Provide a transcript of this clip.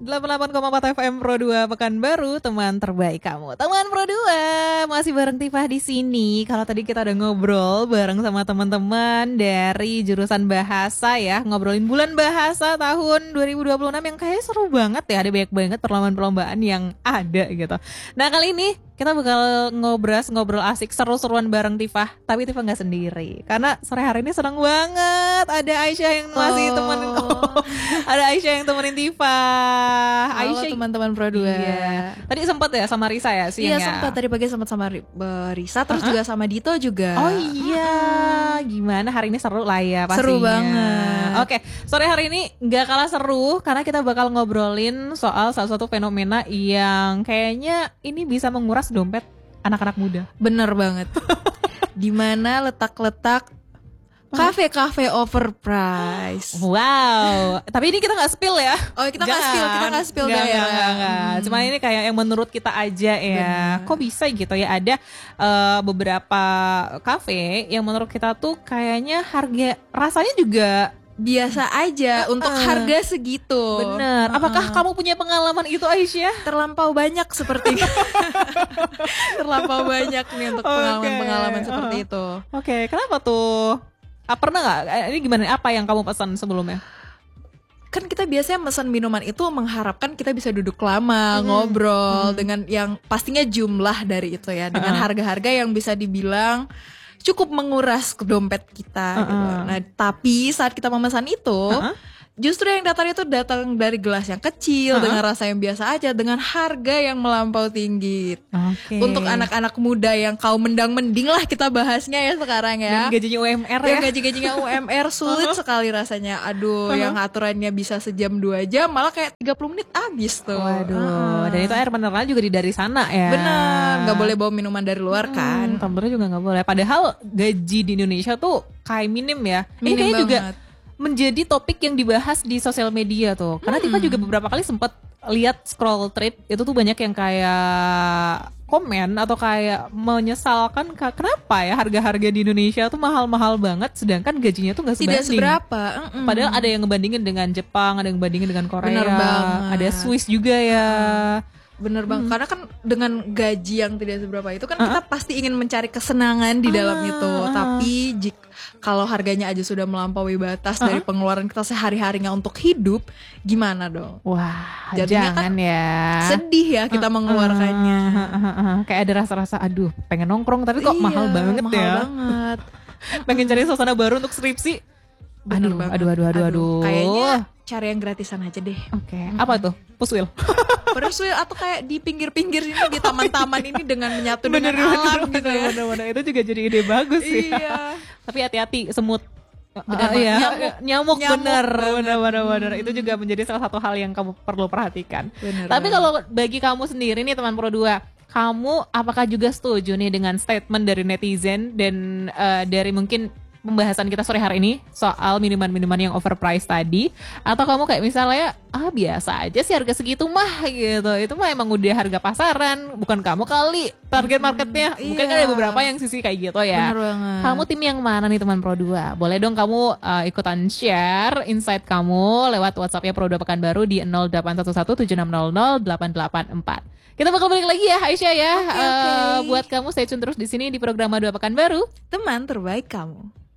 88,4 FM Pro 2 Pekanbaru, teman terbaik kamu. Teman Pro 2 masih bareng Tifah di sini. Kalau tadi kita udah ngobrol bareng sama teman-teman dari jurusan bahasa ya, ngobrolin bulan bahasa tahun 2026 yang kayaknya seru banget ya. Ada banyak banget perlombaan-perlombaan yang ada gitu. Nah, kali ini kita bakal ngobrol asik seru-seruan bareng Tifah. Tapi Tifah gak sendiri, karena sore hari ini senang banget ada Aisyah yang masih temenin ada Aisyah yang temenin Tifah. Halo Aisyah, teman-teman Pro 2. Iya. Tadi sempat ya sama Risa ya siang. Iya sempat, tadi pagi sempat sama Risa, terus juga sama Dito juga. Oh iya, gimana hari ini seru lah ya pastinya. Seru banget. Oke, sore hari ini gak kalah seru karena kita bakal ngobrolin soal salah satu fenomena yang kayaknya ini bisa menguras dompet anak-anak muda. Bener banget. Dimana letak-letak kafe-kafe overpriced. Wow, tapi ini kita nggak spill ya. Oh, kita nggak spill daerah. Cuma ini kayak yang menurut kita aja ya. Bener. Kok bisa gitu ya, ada beberapa kafe yang menurut kita tuh kayaknya harga rasanya juga biasa aja untuk harga segitu. Bener. Apakah kamu punya pengalaman itu, Aisyah? Terlampau banyak seperti terlampau banyak nih untuk pengalaman seperti itu. Oke, kenapa tuh? Pernah nggak? Ini gimana? Apa yang kamu pesan sebelumnya? Kan kita biasanya pesan minuman itu mengharapkan kita bisa duduk lama, ngobrol dengan yang pastinya jumlah dari itu ya, dengan harga-harga yang bisa dibilang cukup menguras ke dompet kita gitu. Nah, tapi saat kita memesan itu justru yang datang dari gelas yang kecil, dengan rasa yang biasa aja, dengan harga yang melampau tinggi. Untuk anak-anak muda yang kaum mendang-mending lah kita bahasnya ya sekarang ya. Dan gajinya UMR ya. Gaji-gajinya UMR sulit sekali rasanya. Aduh, yang aturannya bisa sejam 2 jam malah kayak 30 menit habis tuh. Waduh, dan itu air mineral juga dari sana ya. Benar, gak boleh bawa minuman dari luar kan. Tumbler juga gak boleh. Padahal gaji di Indonesia tuh kayak minim ya. Ini kayaknya juga menjadi topik yang dibahas di sosial media tuh. Karena Tifah juga beberapa kali sempat lihat scroll thread itu tuh banyak yang kayak komen atau kayak menyesalkan kenapa ya harga-harga di Indonesia tuh mahal-mahal banget sedangkan gajinya tuh nggak sebanding. Tidak seberapa. Padahal ada yang ngebandingin dengan Jepang, ada yang ngebandingin dengan Korea, bener banget. Ada Swiss juga ya. Bener bang, karena kan dengan gaji yang tidak seberapa itu kan kita pasti ingin mencari kesenangan di dalam itu. Tapi kalau harganya aja sudah melampaui batas dari pengeluaran kita sehari-harinya untuk hidup, gimana dong? Wah, jadinya jangan kan ya. Sedih ya kita mengeluarkannya. Kayak ada rasa-rasa, aduh pengen nongkrong tapi kok mahal banget mahal ya. Banget. Pengen cari suasana baru untuk skripsi. Aduh. Kayaknya cari yang gratisan aja deh. Oke. Apa tuh? Puswil. Puswil atau kayak di pinggir-pinggir ini, di taman-taman ini dengan menyatu dengan alam gitu ya. Bener-bener itu juga jadi ide bagus sih. Iya. Tapi hati-hati semut. Nyamuk Bener. Itu juga menjadi salah satu hal yang kamu perlu perhatikan. Bener. Tapi kalau bagi kamu sendiri nih teman Pro 2, kamu apakah juga setuju nih dengan statement dari netizen dan dari mungkin pembahasan kita sore hari ini soal minuman-minuman yang overpriced tadi, atau kamu kayak misalnya biasa aja sih harga segitu mah gitu, itu mah emang udah harga pasaran, bukan kamu kali target marketnya. Mungkin kan ada beberapa yang sisi kayak gitu ya. Bener banget. Kamu tim yang mana nih teman Pro 2? Boleh dong kamu ikutan share insight kamu lewat WhatsAppnya Pro 2 Pekanbaru di 081176000884. Kita bakal balik lagi ya Aisyah ya. Okay. Buat kamu stay tune terus di sini di program 2 Pekanbaru, teman terbaik kamu.